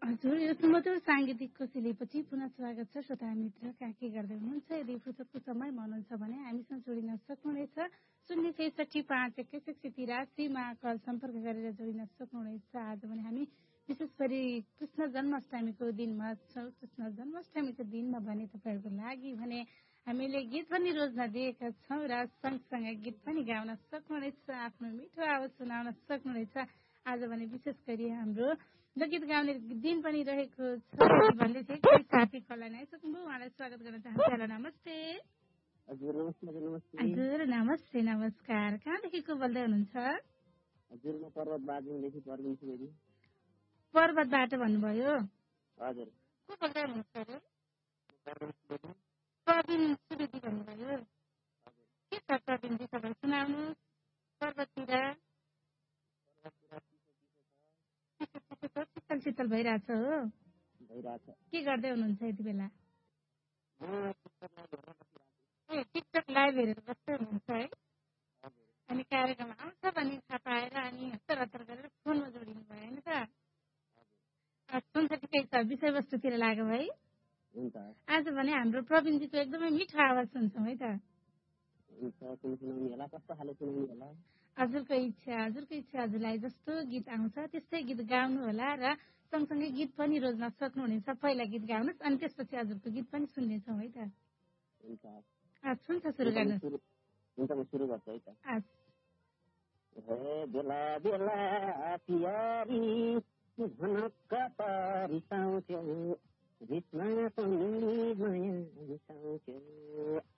हजुर, यो सुमधुर साङ्गीतिक कोसेलीपछि पुनः स्वागत छ श्रोता मित्र। के गर्दै हुनुहुन्छ? यदि फुर्सदको समय हुनुहुन्छ भने हामीसँग जोडिन सक्नुहुनेछ 065518183मा कल सम्पर्क गरेर जोडिन सक्नुहुनेछ। आज भने हामी विशेष गरी कृष्ण जन्माष्टमीको दिनमा छौँ। कृष्ण जन्माष्टमीको दिनमा भने तपाईँहरूको लागि भने हामीले गीत पनि रोज्न दिएका छौँ र सँगसँगै गीत पनि गाउन सक्नुहुनेछ, आफ्नो मिठो आवाज सुनाउन सक्नुहुनेछ। आज भने विशेष गरी हाम्रो गीत गाउने दिन पनि रहेको छ भन्दै थिए। कोही साथी कललाई आइसक्नुभयो, उहाँलाई स्वागत गर्न चाहन्छु। हेलो, नमस्ते। हजुर नमस्ते, नमस्कार। कहाँदेखि को बोल्दै हुनुहुन्छ? हजुर, म पर्वतबाटदेखि प्रवीण सुवेदी। पर्वतबाट भन्नुभयो? हजुर। को बोल्दै हुनुहुन्छ अरे? प्रवीण सुवेदी भन्नुभयो? के छ प्रवीणजी, तपाईँ सुनाउनु। पर्वततिर शीतल भइरहेछ हो? के गर्दै हुनुहुन्छ यति बेला? टिकटक लाइभ हेरेर बस्दै हुनुहुन्छ है? अनि कार्यक्रम आउँछ भने थाहा पाएर अनि हतार हतार गरेर फोनमा जोडिनु भयो होइन त? हुन्छ, ठिकै छ। विषयवस्तुतिर लाग्यो है? आज भने हाम्रो प्रवीणजीको एकदमै मिठो आवाज सुन्छौँ है त? हजुरको इच्छा हजुरलाई जस्तो गीत आउँछ त्यस्तै गीत गाउनु होला र सँगसँगै गीत पनि रोज्न सक्नुहुनेछ। पहिला गीत गाउनुहोस् अनि त्यसपछि हजुरको गीत पनि सुन्नेछौँ है त? हुन्छ, सुरु गर्नुहोस्। सुरु गर्छ है त। बेला बेला पियारी झनक्क परिसाउँथ्यौ, बिचमा पनि माया बिसाउँथ्यौ,